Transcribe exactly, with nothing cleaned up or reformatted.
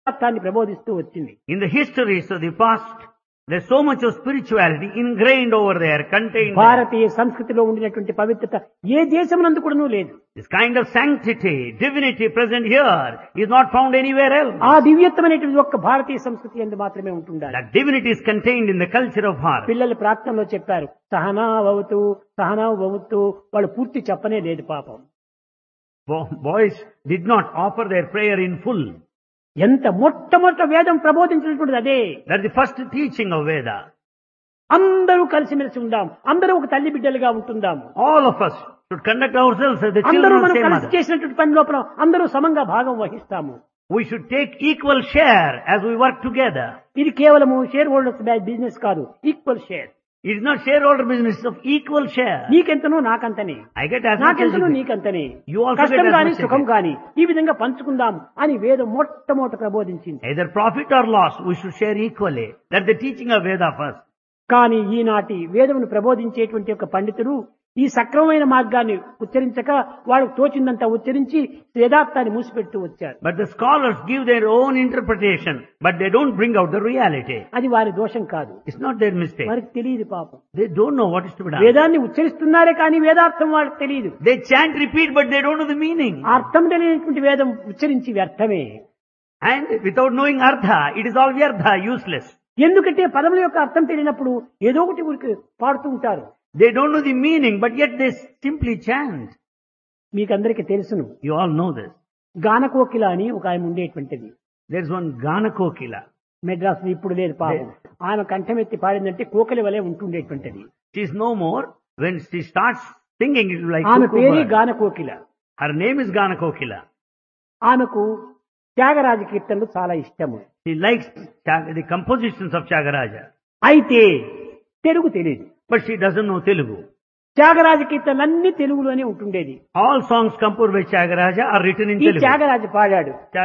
అర్థాన్ని ప్రబోధిస్తూ వచ్చింది. In the histories of the past, there's so much of spirituality ingrained over there, contained there. భారతీయ సంస్కృతిలో ఉండినటువంటి పవిత్రత ఏ దేశమునందు కూడాను లేదు. This kind of sanctity, divinity present here is not found anywhere else. ఆ దివ్యత్వమైనటువంటి ఒక్క భారతీయ సంస్కృతి యందు మాత్రమే ఉంటుండాలి. That divinity is contained in the culture of Bharat. పిల్లలు ప్రార్థనలో చెప్పారు, సహనా భవతు సహనా భవతు. వాళ్ళు పూర్తి చెప్పనే లేదు పాపం. Bo- Boys did not offer their prayer in full. ఎంత మొట్టమొదట వేదం ప్రబోధించినటువంటిది అదే. That's the first teaching of Veda. అందరూ కలిసిమెలిసి ఉందాం, అందరూ ఒక తల్లి బిడ్డలుగా ఉంటుందాము, All of us should conduct ourselves as the అందరూ children of మనం the same కలిసి mother. చేసినటువంటి పని లోపల అందరూ సమంగా భాగం వహిస్తాము. We should take equal share as we work together. ఇది కేవలము షేర్ హోల్డర్స్ బిజినెస్ కాదు, equal share. It is not shareholder business of equal share. నీకెంతనో నాకంతనే, I get as much as నాకెంతనో you get. నీకంతనే, You also కష్టం get as గాని much as సుఖం you get. గాని ఈ విధంగా పంచుకుందాం అని వేదం మొట్టమొదట ప్రబోధించింది. Either profit or loss, we should share equally. That's the teaching of Veda first. కానీ ఈనాటి వేదమును ప్రబోధించేటువంటి ఒక పండితుడు ఈ సక్రమమైన మార్గాన్ని ఉచ్చరించక వాళ్ళకు తోచిందంతా ఉచ్చరించి వేదార్థాన్ని మూసిపెడుతూ వచ్చారు. But the scholars give their own interpretation, but they don't bring out the reality. అది వారి దోషం కాదు, It's not their mistake. వారికి తెలియదు పాపం. They don't know what is to be done. వేదాన్ని ఉచ్చరిస్తున్నారే కానీ వేదార్థం వాళ్ళకి తెలియదు. They chant, repeat, but they don't know the meaning. అర్థం తెలియనటువంటి వేదం ఉచ్చరించి వ్యర్థమే. And without knowing Artha, it is all Vyartha, useless. ఎందుకంటే పదముల యొక్క అర్థం తెలియనప్పుడు ఏదో ఒకటి ఊరికి పాడుతూ ఉంటారు. They don't know the meaning, but yet they simply chant. మీకందరికీ తెలుసును, You all know this. గానకోకిల అని ఒక ఆయన ఉండేటువంటిది. There's one Gana Kokila. Madras ఇప్పుడు లేదు పాపం. ఆమె కంఠమెత్తి పాడిందంటే కోకిల వలె ఉంటుండేటువంటిది. She's no more. When she starts singing, it is like ఆమె cuckoo పేరే bird. గానకోకిల. Her name is Gana Kokila. ఆమెకు త్యాగరాజ కీర్తనలు చాలా ఇష్టము. She likes Chag- the compositions of Chagaraja. అయితే తెలుగు తెలియదు. But she doesn't know Telugu. Tyagaraja కీర్తనలన్నీ తెలుగులోనే ఉంటుండేది. All songs composed by Chagaraja are written in ఈ Telugu. త్యాగరాజు పాడాడు,